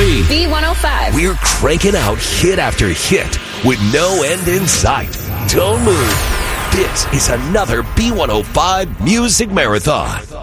B105. B105. We're cranking out hit after hit with no end in sight. Don't move. This is another B105 Music Marathon.